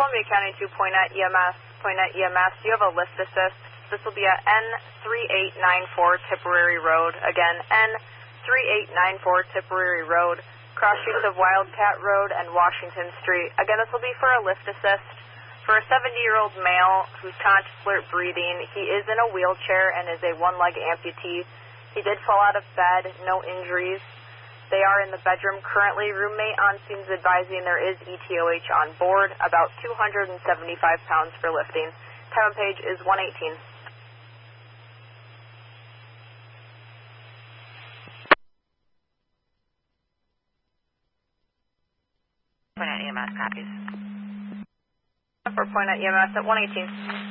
Columbia County 2, Poinet EMS. Poinet EMS, you have a lift assist. This will be at N3894 Tipperary Road. Again, N3894 Tipperary Road. Cross streets of Wildcat Road and Washington Street. Again, this will be for a lift assist. For a 70-year-old male who's contemplate breathing, he is in a wheelchair and is a one-leg amputee. He did fall out of bed, no injuries. They are in the bedroom currently. Roommate on scene is advising there is ETOH on board, about 275 pounds for lifting. Time on page is 118. Poinet EMS copies. For Poinet EMS at 118.